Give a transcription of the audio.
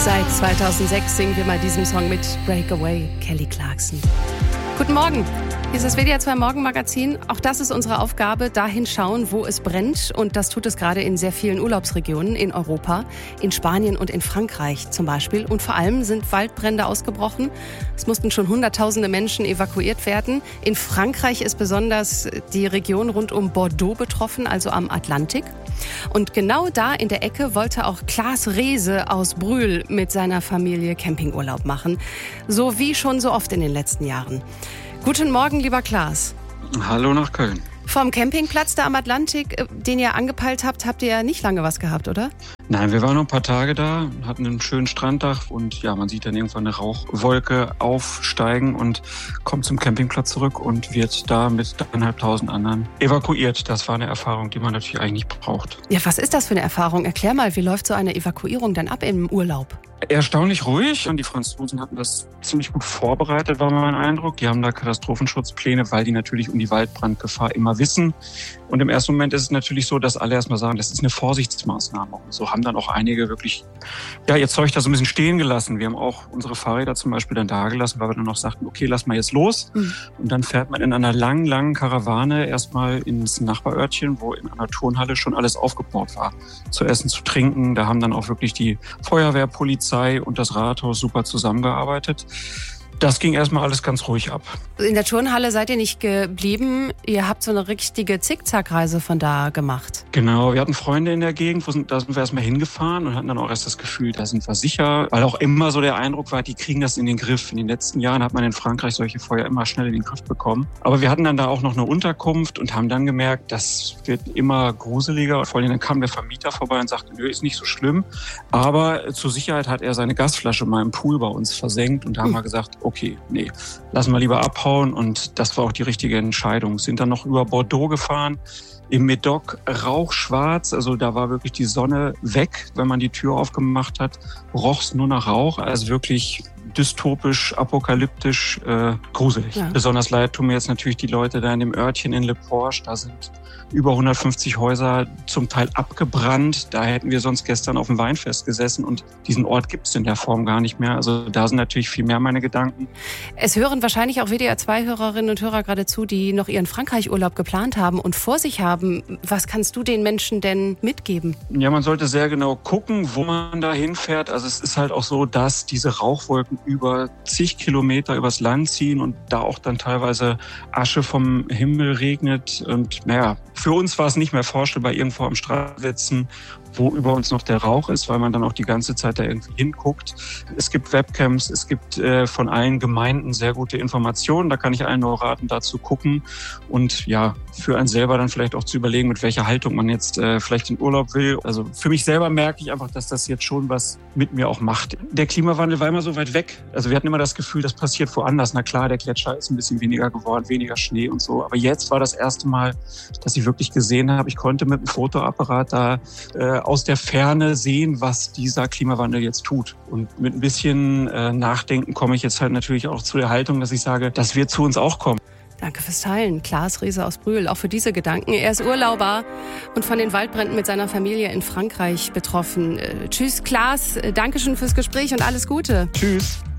Seit 2006 singen wir mal diesen Song mit Breakaway, Kelly Clarkson. Guten Morgen, hier ist das WDR 2 Morgenmagazin. Auch das ist unsere Aufgabe, dahin schauen, wo es brennt. Und das tut es gerade in sehr vielen Urlaubsregionen in Europa, in Spanien und in Frankreich zum Beispiel. Und vor allem sind Waldbrände ausgebrochen. Es mussten schon Hunderttausende Menschen evakuiert werden. In Frankreich ist besonders die Region rund um Bordeaux betroffen, also am Atlantik. Und genau da in der Ecke wollte auch Klaas Reese aus Brühl mit seiner Familie Campingurlaub machen. So wie schon so oft in den letzten Jahren. Guten Morgen, lieber Klaas. Hallo nach Köln. Vom Campingplatz da am Atlantik, den ihr angepeilt habt ihr ja nicht lange was gehabt, oder? Nein, wir waren noch ein paar Tage da, hatten einen schönen Stranddach und ja, man sieht dann irgendwann eine Rauchwolke aufsteigen und kommt zum Campingplatz zurück und wird da mit 3.500 anderen evakuiert. Das war eine Erfahrung, die man natürlich eigentlich nicht braucht. Ja, was ist das für eine Erfahrung? Erklär mal, wie läuft so eine Evakuierung dann ab im Urlaub? Erstaunlich ruhig und die Franzosen hatten das ziemlich gut vorbereitet, war mein Eindruck. Die haben da Katastrophenschutzpläne, weil die natürlich um die Waldbrandgefahr immer wissen. Und im ersten Moment ist es natürlich so, dass alle erstmal sagen, das ist eine Vorsichtsmaßnahme. Und so haben dann auch einige wirklich ihr Zeug da so ein bisschen stehen gelassen. Wir haben auch unsere Fahrräder zum Beispiel dann da gelassen, weil wir dann noch sagten, okay, lass mal jetzt los. Und dann fährt man in einer langen Karawane erstmal ins Nachbarörtchen, wo in einer Turnhalle schon alles aufgebaut war. Zu essen, zu trinken. Da haben dann auch wirklich die Feuerwehr, Polizei und das Rathaus super zusammengearbeitet. Das ging erstmal alles ganz ruhig ab. In der Turnhalle seid ihr nicht geblieben. Ihr habt so eine richtige Zickzackreise von da gemacht. Genau, wir hatten Freunde in der Gegend, da sind wir erstmal hingefahren und hatten dann auch erst das Gefühl, da sind wir sicher. Weil auch immer so der Eindruck war, die kriegen das in den Griff. In den letzten Jahren hat man in Frankreich solche Feuer immer schnell in den Griff bekommen. Aber wir hatten dann da auch noch eine Unterkunft und haben dann gemerkt, das wird immer gruseliger. Vor allem dann kam der Vermieter vorbei und sagte, nö, ist nicht so schlimm. Aber zur Sicherheit hat er seine Gasflasche mal im Pool bei uns versenkt und da haben wir gesagt, okay, nee, lassen wir lieber abhauen. Und das war auch die richtige Entscheidung. Sind dann noch über Bordeaux gefahren, im Médoc rauchschwarz. Also da war wirklich die Sonne weg. Wenn man die Tür aufgemacht hat, roch es nur nach Rauch. Also wirklich dystopisch, apokalyptisch, gruselig. Ja. Besonders leid tun mir jetzt natürlich die Leute da in dem Örtchen in Le Porche. Da sind über 150 Häuser zum Teil abgebrannt. Da hätten wir sonst gestern auf dem Weinfest gesessen und diesen Ort gibt es in der Form gar nicht mehr. Also da sind natürlich viel mehr meine Gedanken. Es hören wahrscheinlich auch WDR 2-Hörerinnen und Hörer gerade zu, die noch ihren Frankreich-Urlaub geplant haben und vor sich haben. Was kannst du den Menschen denn mitgeben? Ja, man sollte sehr genau gucken, wo man da hinfährt. Also es ist halt auch so, dass diese Rauchwolken über zig Kilometer übers Land ziehen und da auch dann teilweise Asche vom Himmel regnet. Und naja, für uns war es nicht mehr vorstellbar, irgendwo am Strand sitzen, wo über uns noch der Rauch ist, weil man dann auch die ganze Zeit da irgendwie hinguckt. Es gibt Webcams, es gibt von allen Gemeinden sehr gute Informationen. Da kann ich allen nur raten, da zu gucken und ja, für einen selber dann vielleicht auch zu überlegen, mit welcher Haltung man jetzt vielleicht in Urlaub will. Also für mich selber merke ich einfach, dass das jetzt schon was mit mir auch macht. Der Klimawandel war immer so weit weg. Also wir hatten immer das Gefühl, das passiert woanders. Na klar, der Gletscher ist ein bisschen weniger geworden, weniger Schnee und so. Aber jetzt war das erste Mal, dass ich wirklich gesehen habe, ich konnte mit dem Fotoapparat da aus der Ferne sehen, was dieser Klimawandel jetzt tut. Und mit ein bisschen Nachdenken komme ich jetzt halt natürlich auch zu der Haltung, dass ich sage, das wird zu uns auch kommen. Danke fürs Teilen. Klaas Reese aus Brühl, auch für diese Gedanken. Er ist Urlauber und von den Waldbränden mit seiner Familie in Frankreich betroffen. Tschüss, Klaas. Dankeschön fürs Gespräch und alles Gute. Tschüss.